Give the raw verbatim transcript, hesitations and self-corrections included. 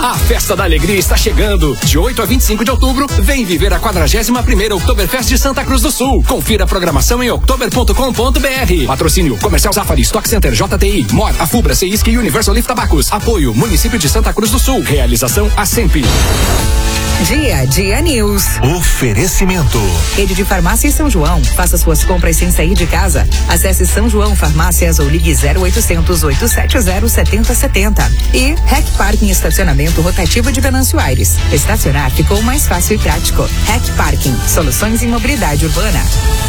A Festa da Alegria está chegando. De oito a vinte e cinco de outubro, vem viver a quadragésima primeira Oktoberfest de Santa Cruz do Sul. Confira a programação em oktober ponto com ponto br. Patrocínio Comercial Zafari, Stock Center, J T I, M O R, Afubra, Seisc e Universal Lift Tabacos. Apoio Município de Santa Cruz do Sul. Realização A S E M P. Dia a Dia News. Oferecimento. Rede de Farmácia São João. Faça suas compras sem sair de casa. Acesse São João Farmácias ou ligue zero oitocentos, oito sete zero, sete zero sete zero. E Rec Parking Estacionamento Rotativo de Venâncio Aires. Estacionar ficou mais fácil e prático. Rec Parking. Soluções em mobilidade urbana.